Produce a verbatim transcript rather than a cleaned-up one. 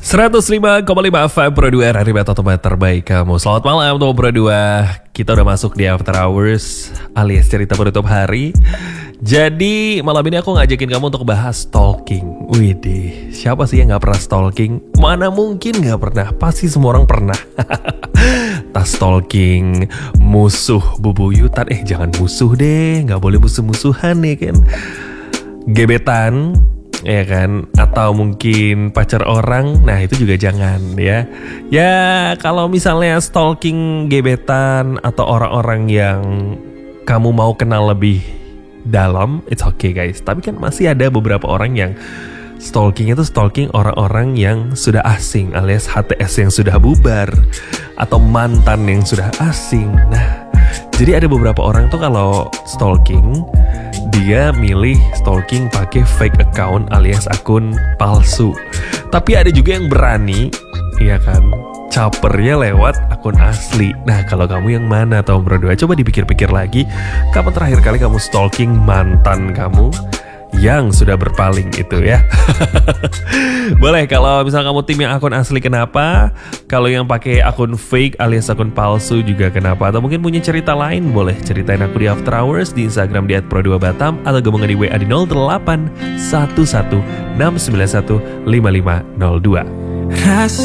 seratus lima koma lima F M Pro dua Radio Beta Tempat terbaik kamu. Selamat malam untuk Pro dua. Kita udah masuk di After Hours alias cerita penutup hari. Jadi malam ini aku ngajakin kamu untuk bahas stalking. Widih, siapa sih yang gak pernah stalking? Mana mungkin gak pernah, pasti semua orang pernah. Tas stalking, musuh bubuyutan. Eh jangan musuh deh, gak boleh musuh-musuhan ya kan. Gebetan, ya kan, atau mungkin pacar orang, nah itu juga jangan ya. Ya kalau misalnya stalking gebetan atau orang-orang yang kamu mau kenal lebih dalam, it's okay guys. Tapi kan masih ada beberapa orang yang stalking itu stalking orang-orang yang sudah asing, alias H T S yang sudah bubar atau mantan yang sudah asing. Nah, jadi ada beberapa orang tuh kalau stalking, dia milih stalking pakai fake account alias akun palsu. Tapi ada juga yang berani, ya kan, capernya lewat akun asli. Nah, kalau kamu yang mana tahun berdua? Coba dipikir-pikir lagi, kapan terakhir kali kamu stalking mantan kamu yang sudah berpaling itu ya. Boleh kalau misal kamu tim yang akun asli kenapa? Kalau yang pakai akun fake alias akun palsu juga kenapa? Atau mungkin punya cerita lain, boleh ceritain aku di After Hours di Instagram di et pro dua batam atau gabungan di W A di nol delapan satu satu enam sembilan satu lima lima nol dua.